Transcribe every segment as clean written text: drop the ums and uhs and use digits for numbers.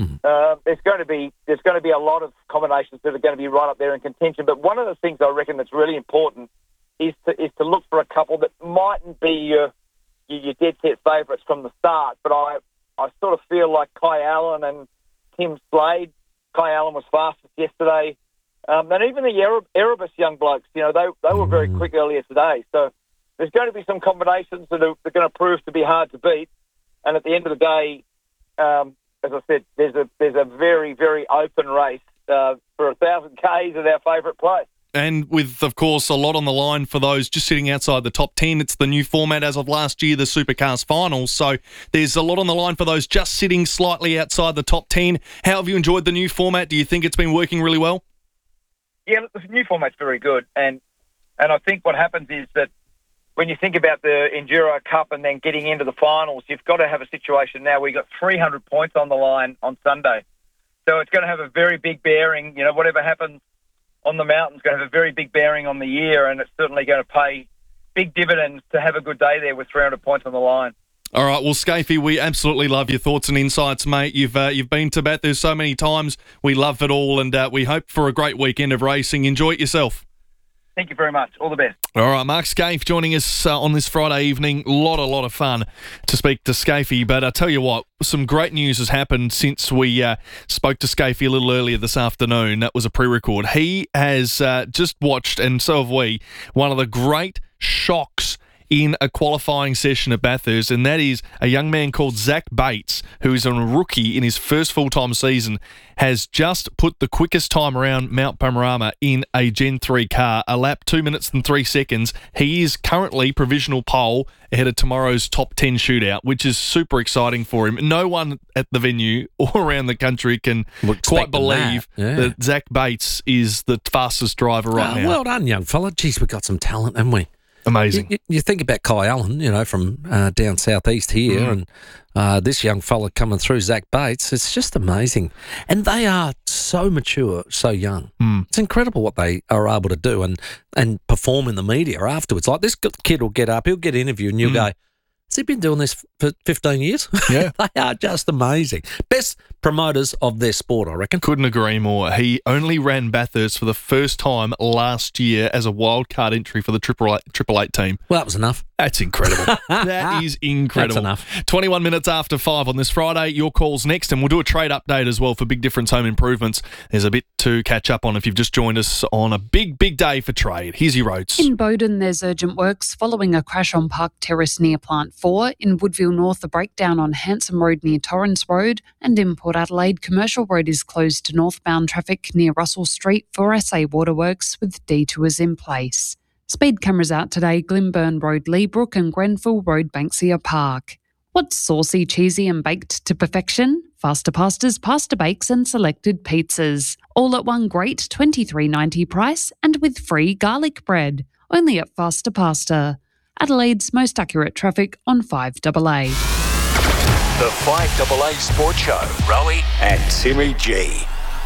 There's going to be a lot of combinations that are going to be right up there in contention. But one of the things I reckon that's really important is to look for a couple that mightn't be your dead set favourites from the start. But I sort of feel like Kai Allen and Tim Slade. Kai Allen was fastest yesterday. And even the Erebus young blokes, they were very quick earlier today. So there's going to be some combinations that are going to prove to be hard to beat. And at the end of the day, as I said, there's a very, very open race for 1,000 Ks at our favourite place. And with, of course, a lot on the line for those just sitting outside the top 10. It's the new format as of last year, the Supercars Finals. So there's a lot on the line for those just sitting slightly outside the top 10. How have you enjoyed the new format? Do you think it's been working really well? Yeah, the new format's very good. And I think what happens is that when you think about the Enduro Cup and then getting into the finals, you've got to have a situation now where you've got 300 points on the line on Sunday. So it's going to have a very big bearing. Whatever happens on the mountain's going to have a very big bearing on the year, and it's certainly going to pay big dividends to have a good day there with 300 points on the line. All right, well, Scafey, we absolutely love your thoughts and insights, mate. You've been to Bathurst so many times. We love it all, and we hope for a great weekend of racing. Enjoy it yourself. Thank you very much. All the best. All right, Mark Scaife joining us on this Friday evening. A lot of fun to speak to Scafey. But I tell you what, some great news has happened since we spoke to Scafey a little earlier this afternoon. That was a pre-record. He has just watched, and so have we, one of the great shocks in a qualifying session at Bathurst, and that is a young man called Zach Bates, who is a rookie in his first full-time season, has just put the quickest time around Mount Panorama in a Gen 3 car, a lap 2 minutes and 3 seconds. He is currently provisional pole ahead of tomorrow's top 10 shootout, which is super exciting for him. No one at the venue or around the country can quite believe that Zach Bates is the fastest driver right now. Well done, young fella. Jeez, we've got some talent, haven't we? Amazing. You think about Kai Allen, from down southeast here, and this young fella coming through, Zach Bates. It's just amazing. And they are so mature, so young. It's incredible what they are able to do and perform in the media afterwards. Like this kid will get up, he'll get interviewed, and you'll go, has he been doing this for 15 years? Yeah. They are just amazing. Best promoters of their sport, I reckon. Couldn't agree more. He only ran Bathurst for the first time last year as a wildcard entry for the Triple Eight team. Well, that was enough. That's incredible. That is incredible. That's enough. 21 minutes after 5 on this Friday. Your call's next, and we'll do a trade update as well for Big Difference Home Improvements. There's a bit to catch up on if you've just joined us on a big day for trade. Here's your roads. In Bowden, there's urgent works following a crash on Park Terrace near Plant 4. In Woodville North, a breakdown on Hansom Road near Torrens Road. And in Port Adelaide, Commercial Road is closed to northbound traffic near Russell Street for SA Waterworks with detours in place. Speed cameras out today, Glenburn Road, Leabrook and Grenfell Road, Banksia Park. What's saucy, cheesy and baked to perfection? Faster Pastas, Pasta Bakes and selected pizzas. All at one great $23.90 price and with free garlic bread. Only at Faster Pasta. Adelaide's most accurate traffic on 5AA. The 5AA Sports Show. Rowie and Timmy G.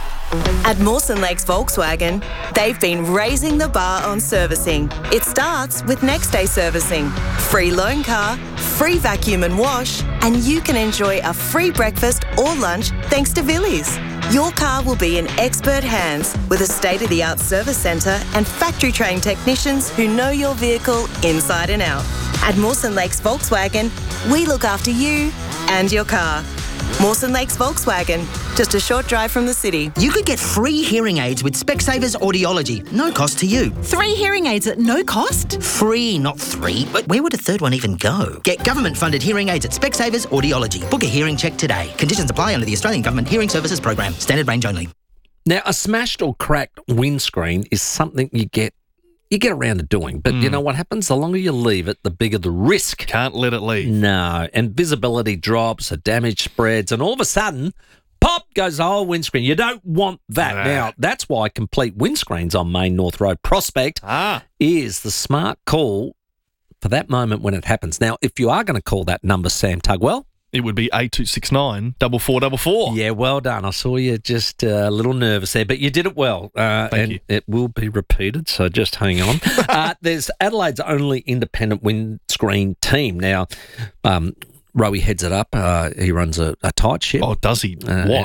At Mawson Lakes Volkswagen, they've been raising the bar on servicing. It starts with next day servicing, free loan car, free vacuum and wash, and you can enjoy a free breakfast or lunch thanks to Villies. Your car will be in expert hands with a state-of-the-art service centre and factory-trained technicians who know your vehicle inside and out. At Mawson Lakes Volkswagen, we look after you and your car. Mawson Lakes Volkswagen, just a short drive from the city. You could get free hearing aids with Specsavers Audiology. No cost to you. 3 hearing aids at no cost? Free, not 3. But where would a third one even go? Get government-funded hearing aids at Specsavers Audiology. Book a hearing check today. Conditions apply under the Australian Government Hearing Services Program. Standard range only. Now, a smashed or cracked windscreen is something you get around to doing. But you know what happens? The longer you leave it, the bigger the risk. Can't let it leave. No. And visibility drops, the damage spreads, and all of a sudden, pop goes the whole windscreen. You don't want that. Now, that's why Complete Windscreens on Main North Road Prospect is the smart call for that moment when it happens. Now, if you are going to call that number, Sam Tugwell, it would be 8269 4444. Yeah, well done. I saw you just a little nervous there, but you did it well. Thank you. It will be repeated, so just hang on. There's Adelaide's only independent windscreen team. Now, Rowie heads it up. He runs a tight ship. Oh, does he? What?